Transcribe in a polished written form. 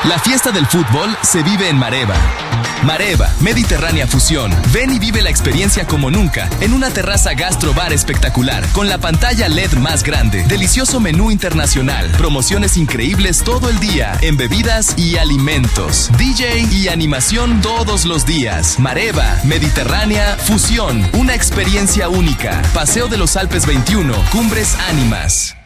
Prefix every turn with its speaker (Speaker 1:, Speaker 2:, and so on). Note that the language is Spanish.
Speaker 1: La fiesta del fútbol se vive en Mareva. Mareva, Mediterránea Fusión. Ven y vive la experiencia como nunca en una terraza gastrobar espectacular con la pantalla LED más grande, delicioso menú internacional, promociones increíbles todo el día en bebidas y alimentos, DJ y animación todos los días. Mareva, Mediterránea Fusión, una experiencia única. Paseo de los Alpes 21, Cumbres Ánimas.